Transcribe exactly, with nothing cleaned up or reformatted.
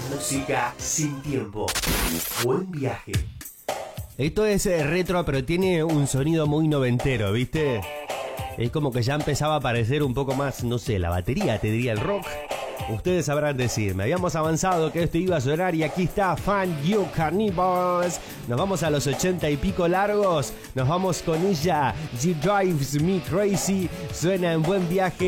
Música sin tiempo. Buen viaje. Esto es eh, retro, pero tiene un sonido muy noventero, ¿viste? Es como que ya empezaba a parecer un poco más, no sé, la batería, te diría el rock. Ustedes sabrán decirme. Habíamos avanzado que esto iba a sonar y aquí está Fun You Cannibals. Nos vamos a los ochenta y pico largos. Nos vamos con ella. She Drives Me Crazy. Suena en Buen Viaje.